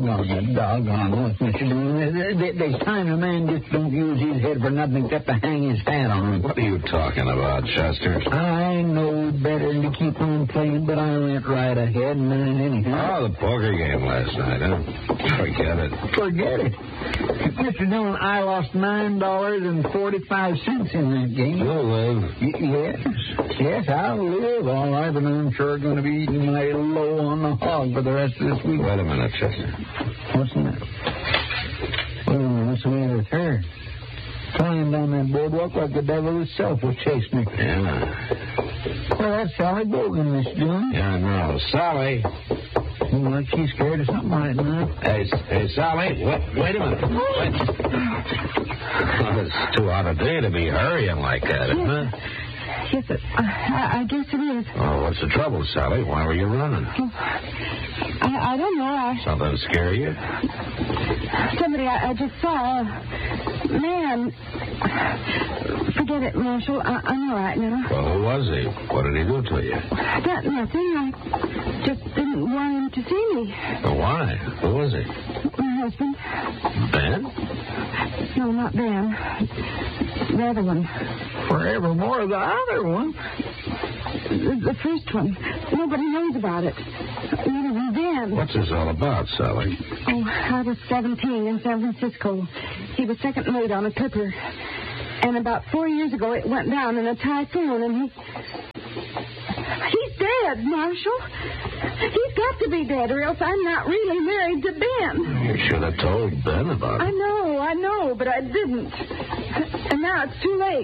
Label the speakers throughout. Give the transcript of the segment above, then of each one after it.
Speaker 1: Doggone look, Mr. Dillon. There's time a man just don't use his head for nothing except to hang his hat on him.
Speaker 2: What are you talking about, Chester?
Speaker 1: I know better than to keep on playing, but I went right ahead and anyhow.
Speaker 2: Oh, the poker game last night, huh? Forget it.
Speaker 1: Forget it. Mr. Dillon, I lost $9.45 in that game.
Speaker 2: You'll live.
Speaker 1: Yes, I'll live all right, but I'm sure going to be eating my low on the hog for the rest of this week.
Speaker 2: Wait a minute, Chester.
Speaker 1: What's that? What's the matter with her? Flying down that boardwalk like the devil himself was chasing me.
Speaker 2: Yeah.
Speaker 1: Well, that's Sally Bogan, Miss Dillon.
Speaker 2: Yeah, I know. Sally.
Speaker 1: Seems like she's scared of something right now.
Speaker 2: Hey, Sally. Wait a minute. Wait. Well, it's too hot a day to be hurrying like that, isn't it?
Speaker 3: Yes, I guess it is.
Speaker 2: Oh, what's the trouble, Sally? Why were you running?
Speaker 3: I don't know.
Speaker 2: Something scare you?
Speaker 3: Somebody I just saw. Man. Forget it, Marshal. I'm all right now.
Speaker 2: Well, who was he? What did he do to you?
Speaker 3: Nothing. I just didn't want him to see me.
Speaker 2: Well, why? Who was he?
Speaker 3: My husband.
Speaker 2: Ben?
Speaker 3: No, not Ben. The other one.
Speaker 1: Forevermore, the other one.
Speaker 3: The first one. Nobody knows about it. Not even Ben.
Speaker 2: What's this all about, Sally?
Speaker 3: Oh, I was 17 in San Francisco. He was second mate on a clipper. And about 4 years ago, it went down in a typhoon, and he's dead, Marshal. He's got to be dead, or else I'm not really married to Ben.
Speaker 2: You should have told Ben about it.
Speaker 3: I know, but I didn't. And now it's too late.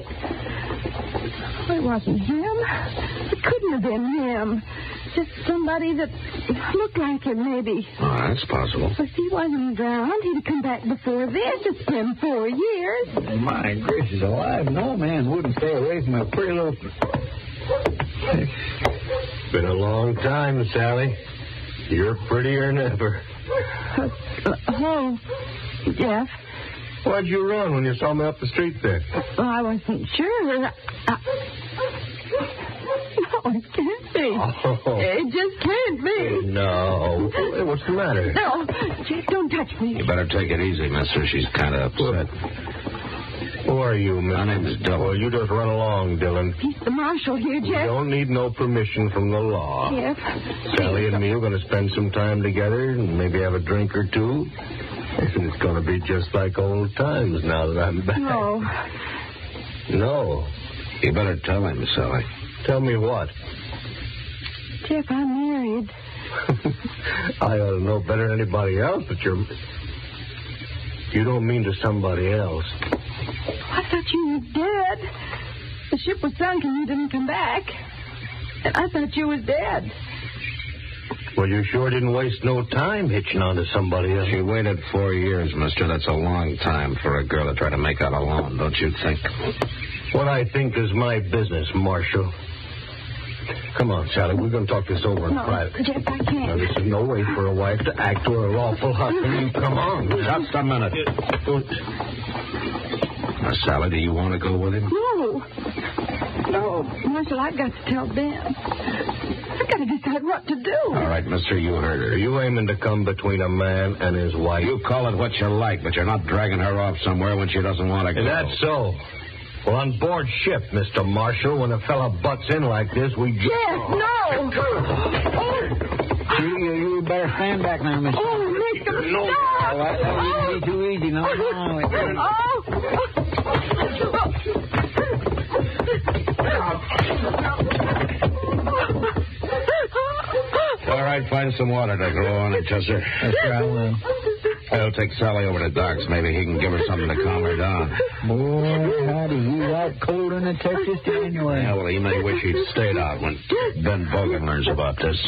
Speaker 3: It wasn't him. It couldn't have been him. Just somebody that looked like him, maybe.
Speaker 2: Oh, that's possible.
Speaker 3: But if he wasn't drowned, he'd have come back before this. It's been 4 years.
Speaker 1: My gracious alive, no man wouldn't stay away from a pretty little...
Speaker 4: It's been a long time, Sally. You're prettier than ever.
Speaker 3: Oh, Jeff.
Speaker 4: Why'd you run when you saw me up the street there?
Speaker 3: Well, I wasn't sure. No, it can't be.
Speaker 4: Oh.
Speaker 3: It just can't be.
Speaker 4: No. Hey, what's the matter?
Speaker 3: No, Jeff, don't touch me.
Speaker 2: You better take it easy, mister. She's kind of upset.
Speaker 4: Who are you, Miss?
Speaker 2: My name is Dillon.
Speaker 4: Well, you just run along, Dillon.
Speaker 3: He's the marshal here,
Speaker 4: You
Speaker 3: Jeff.
Speaker 4: don't need no permission from the law.
Speaker 3: Jeff.
Speaker 4: Sally and me are going to spend some time together and maybe have a drink or two. And it's going to be just like old times now that I'm back.
Speaker 3: No.
Speaker 4: No.
Speaker 2: You better tell him, Sally.
Speaker 4: Tell me what?
Speaker 3: Jeff, I'm married.
Speaker 4: I ought to know better than anybody else, but you don't mean to somebody else.
Speaker 3: I thought you were dead. The ship was sunk and you didn't come back. And I thought you was dead.
Speaker 4: Well, you sure didn't waste no time hitching on to somebody else.
Speaker 2: She waited 4 years, mister. That's a long time for a girl to try to make out alone, don't you think?
Speaker 4: What I think is my business, Marshal. Come on, Sally. We're going to talk this over in private.
Speaker 3: Jeff, I can't.
Speaker 4: Now, this is no way for a wife to act to her lawful husband. Come on.
Speaker 2: Just a minute. Now, Sally, do you want to go with him?
Speaker 3: No, Marshal, I've got to tell Ben. I've got to decide what to do.
Speaker 2: All right, mister, you heard her.
Speaker 4: Are you aiming to come between a man and his wife?
Speaker 2: You call it what you like, but you're not dragging her off somewhere when she doesn't want to go.
Speaker 4: Is that so? Well, on board ship, Mr. Marshal, when a fella butts in like this, we just...
Speaker 3: Jeff, no!
Speaker 1: You better stand back now, Mister.
Speaker 3: Oh, Mr.
Speaker 4: No.
Speaker 3: Stop!
Speaker 1: Oh, that wouldn't be too easy. No.
Speaker 2: All right, find some water to grow on it, Chester.
Speaker 1: That's right, I will.
Speaker 2: I'll take Sally over to Doc's. Maybe he can give her something to calm her down.
Speaker 1: Boy, howdy, you out cold in the Texas anyway.
Speaker 2: Yeah, well, he may wish he'd stayed out when Ben Bogan learns about this.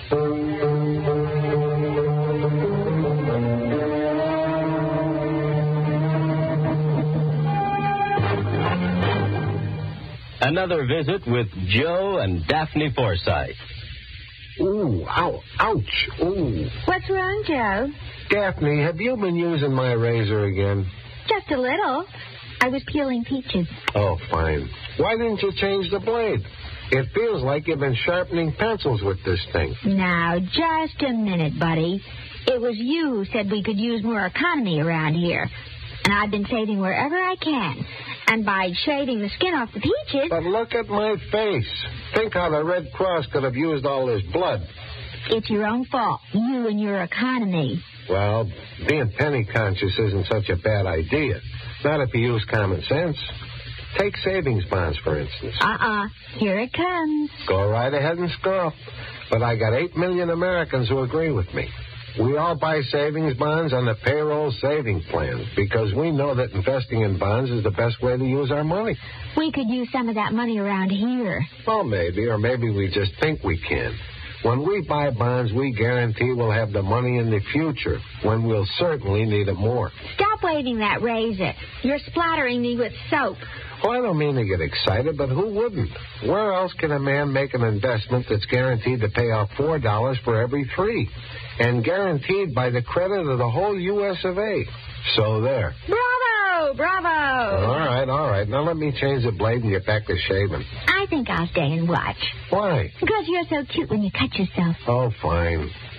Speaker 5: Another visit with Joe and Daphne Forsythe.
Speaker 4: Ooh, ow, ouch, ooh.
Speaker 6: What's wrong, Joe?
Speaker 4: Daphne, have you been using my razor again?
Speaker 6: Just a little. I was peeling peaches.
Speaker 4: Oh, fine. Why didn't you change the blade? It feels like you've been sharpening pencils with this thing.
Speaker 6: Now, just a minute, buddy. It was you who said we could use more economy around here. And I've been saving wherever I can. And by shaving the skin off the peaches...
Speaker 4: But look at my face. Think how the Red Cross could have used all this blood.
Speaker 6: It's your own fault. You and your economy.
Speaker 4: Well, being penny conscious isn't such a bad idea. Not if you use common sense. Take savings bonds, for instance.
Speaker 6: Here it comes.
Speaker 4: Go right ahead and scoff. But I got 8 million Americans who agree with me. We all buy savings bonds on the payroll saving plan because we know that investing in bonds is the best way to use our money.
Speaker 6: We could use some of that money around here.
Speaker 4: Well, maybe, or maybe we just think we can. When we buy bonds, we guarantee we'll have the money in the future, when we'll certainly need it more.
Speaker 6: Stop waving that razor. You're splattering me with soap.
Speaker 4: Well, I don't mean to get excited, but who wouldn't? Where else can a man make an investment that's guaranteed to pay off $4 for every 3? And guaranteed by the credit of the whole U.S. of A. So there.
Speaker 6: Bravo! Bravo!
Speaker 4: All right. Now let me change the blade and get back to shaving.
Speaker 6: I think I'll stay and watch.
Speaker 4: Why?
Speaker 6: Because you're so cute when you cut yourself.
Speaker 4: Oh, fine.